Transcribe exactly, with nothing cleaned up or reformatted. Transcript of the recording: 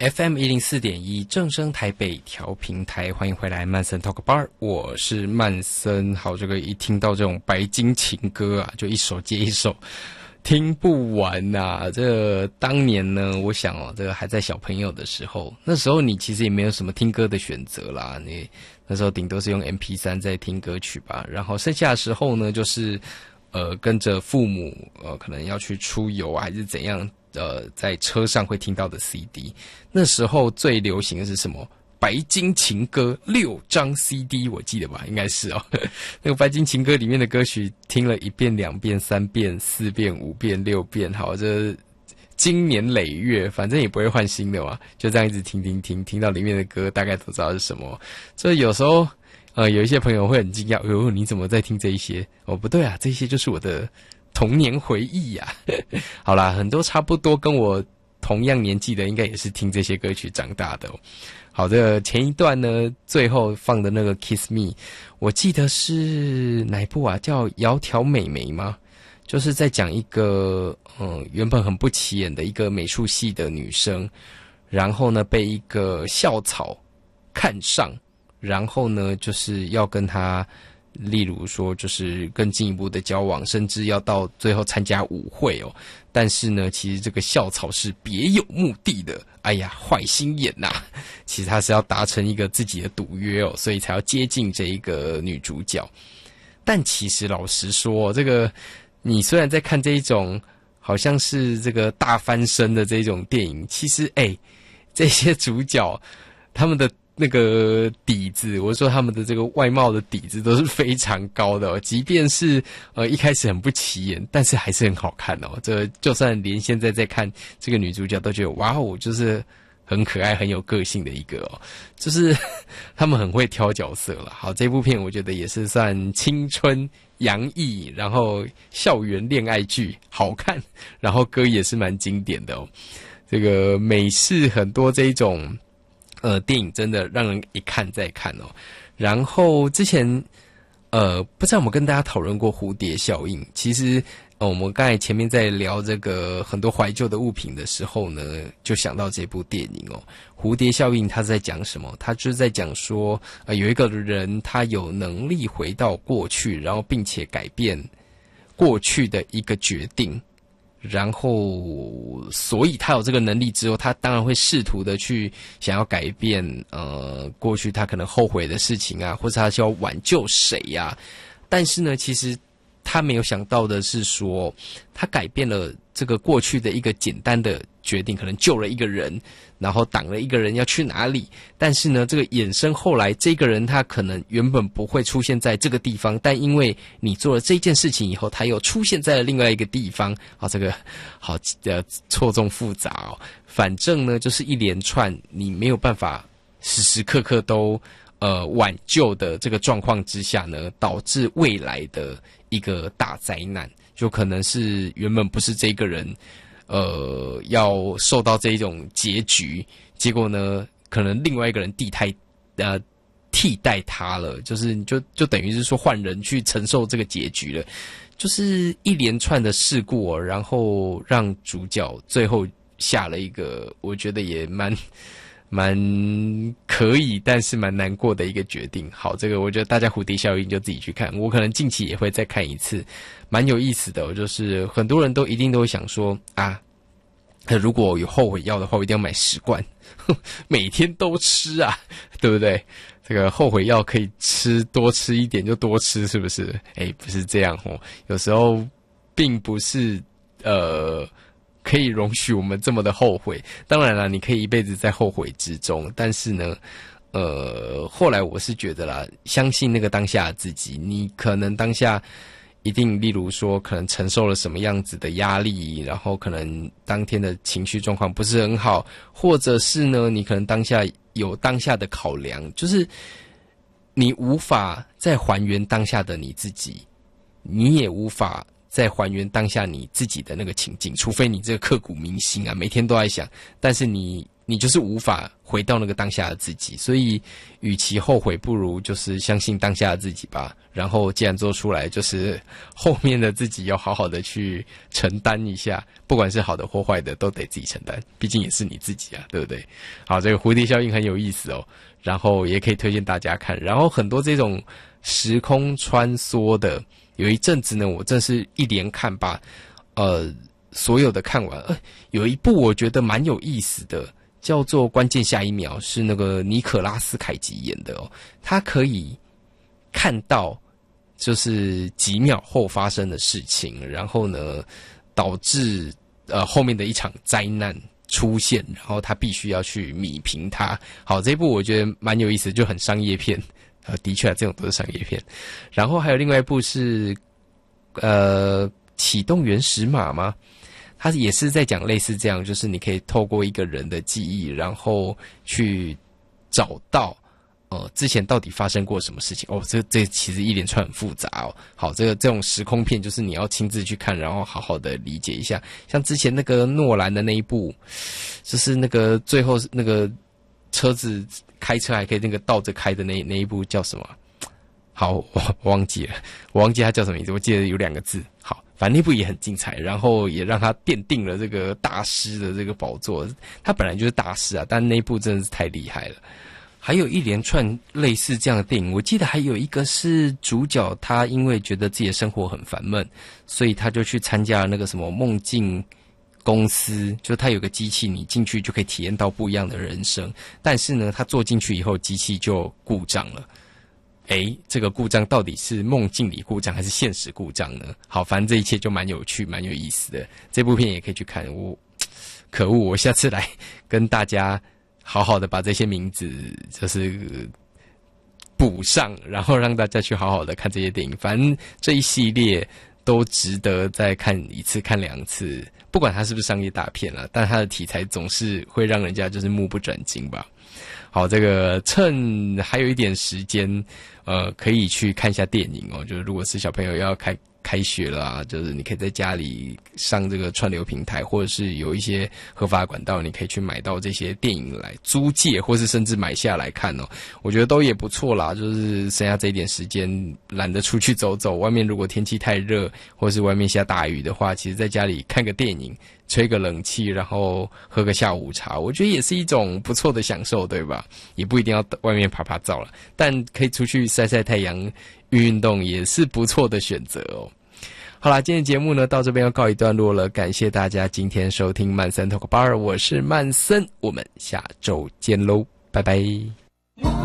F M 一零四点一正声台北调频台，欢迎回来曼森 Talk Bar， 我是曼森。好，这个一听到这种白金情歌啊，就一首接一首，听不完呐、啊。这个当年呢，我想哦，这个还在小朋友的时候，那时候你其实也没有什么听歌的选择啦，你那时候顶多是用 M P 三 在听歌曲吧，然后剩下的时候呢，就是呃跟着父母呃可能要去出游啊，还是怎样。呃，在车上会听到的 C D， 那时候最流行的是什么？白金情歌六张 C D， 我记得吧，应该是哦。那个白金情歌里面的歌曲，听了一遍、两遍、三遍、四遍、五遍、六遍，好，这经年累月，反正也不会换新的嘛，就这样一直听听听，听到里面的歌，大概都知道是什么。所以有时候，呃，有一些朋友会很惊讶，哟，你怎么在听这一些？哦，不对啊，这些就是我的童年回忆呀、啊。好啦，很多差不多跟我同样年纪的，应该也是听这些歌曲长大的哦。好的，前一段呢，最后放的那个 Kiss Me， 我记得是哪一部啊？叫《窈窕美眉》吗？就是在讲一个嗯，原本很不起眼的一个美术系的女生，然后呢被一个校草看上，然后呢就是要跟她。例如说，就是更进一步的交往，甚至要到最后参加舞会哦。但是呢，其实这个校草是别有目的的。哎呀，坏心眼呐、啊！其实他是要达成一个自己的赌约哦，所以才要接近这一个女主角。但其实老实说，这个你虽然在看这一种好像是这个大翻身的这种电影，其实哎，这些主角他们的。那个底子，我说他们的这个外貌的底子都是非常高的哦，即便是呃一开始很不起眼，但是还是很好看哦。这就算连现在在看这个女主角都觉得哇哦，就是很可爱、很有个性的一个哦，就是他们很会挑角色了。好，这部片我觉得也是算青春洋溢，然后校园恋爱剧，好看，然后歌也是蛮经典的哦。这个美式很多这一种。呃，电影真的让人一看再看哦。然后之前，呃，不知道我们跟大家讨论过蝴蝶效应。其实，呃，我们刚才前面在聊这个很多怀旧的物品的时候呢，就想到这部电影哦。蝴蝶效应，它是在讲什么？它就是在讲说，呃，有一个人他有能力回到过去，然后并且改变过去的一个决定。然后，所以他有这个能力之后，他当然会试图的去想要改变，呃，过去他可能后悔的事情啊，或者他需要挽救谁呀、啊？但是呢，其实他没有想到的是说，他改变了这个过去的一个简单的决定，可能救了一个人，然后挡了一个人要去哪里。但是呢，这个衍生后来这个人他可能原本不会出现在这个地方，但因为你做了这件事情以后，他又出现在了另外一个地方。啊，这个好呃错综复杂哦。反正呢，就是一连串你没有办法时时刻刻都呃挽救的这个状况之下呢，导致未来的一个大灾难，就可能是原本不是这个人。呃，要受到这一种结局，结果呢，可能另外一个人替代呃替代他了，就是就就等于是说换人去承受这个结局了，就是一连串的事故、哦，然后让主角最后下了一个我觉得也蛮蛮可以，但是蛮难过的一个决定。好，这个我觉得大家蝴蝶效应就自己去看，我可能近期也会再看一次。蛮有意思的、哦，就是很多人都一定都会想说啊，如果有后悔药的话，我一定要买十罐，每天都吃啊，对不对？这个后悔药可以吃多吃一点就多吃，是不是？哎，不是这样哦，有时候并不是呃可以容许我们这么的后悔。当然了，你可以一辈子在后悔之中，但是呢。呃，后来我是觉得啦，相信那个当下的自己，你可能当下一定，例如说，可能承受了什么样子的压力，然后可能当天的情绪状况不是很好，或者是呢，你可能当下有当下的考量，就是你无法再还原当下的你自己，你也无法再还原当下你自己的那个情境，除非你这个刻骨铭心啊，每天都在想，但是你你就是无法回到那个当下的自己，所以与其后悔，不如就是相信当下的自己吧。然后既然做出来，就是后面的自己要好好的去承担一下，不管是好的或坏的，都得自己承担，毕竟也是你自己啊，对不对？好，这个蝴蝶效应很有意思哦，然后也可以推荐大家看。然后很多这种时空穿梭的，有一阵子呢，我真是一连看吧，呃，所有的看完。呃，有一部我觉得蛮有意思的，叫做《关键下一秒》，是那个尼可拉斯凯奇演的哦。他可以看到就是几秒后发生的事情，然后呢，导致呃后面的一场灾难出现，然后他必须要去弭平它。好，这一部我觉得蛮有意思的，就很商业片。呃，的确啊，这种都是商业片。然后还有另外一部是呃启动原始码吗？它也是在讲类似这样，就是你可以透过一个人的记忆，然后去找到呃之前到底发生过什么事情。哦，这这其实一连串很复杂哦。好，这个这种时空片就是你要亲自去看，然后好好的理解一下。像之前那个诺兰的那一部，就是那个最后那个车子开车还可以那个倒着开的那那一部叫什么？好，我我忘记了，我忘记它叫什么名字，我记得有两个字。好，反正那部也很精彩，然后也让他奠定了这个大师的这个宝座。他本来就是大师啊，但那一部真的是太厉害了。还有一连串类似这样的电影，我记得还有一个是主角他因为觉得自己的生活很烦闷，所以他就去参加了那个什么梦境公司，就他有个机器，你进去就可以体验到不一样的人生。但是呢，他坐进去以后，机器就故障了。诶，这个故障到底是梦境里故障还是现实故障呢？好，反正这一切就蛮有趣、蛮有意思的。这部片也可以去看。我可恶，我下次来跟大家好好的把这些名字就是补上，然后让大家去好好的看这些电影。反正这一系列都值得再看一次、看两次，不管它是不是商业大片啦，但它的题材总是会让人家就是目不转睛吧。好，这个趁还有一点时间，呃，可以去看一下电影哦。就是如果是小朋友要开开学了啊，就是你可以在家里上这个串流平台，或者是有一些合法管道，你可以去买到这些电影来租借，或是甚至买下来看哦。我觉得都也不错啦。就是剩下这一点时间，懒得出去走走，外面如果天气太热，或是外面下大雨的话，其实在家里看个电影，吹个冷气，然后喝个下午茶，我觉得也是一种不错的享受，对吧？也不一定要外面爬爬照了，但可以出去晒晒太阳、运运动也是不错的选择哦。好啦，今天的节目呢到这边要告一段落了，感谢大家今天收听曼森 Talk Bar， 我是曼森，我们下周见喽，拜拜。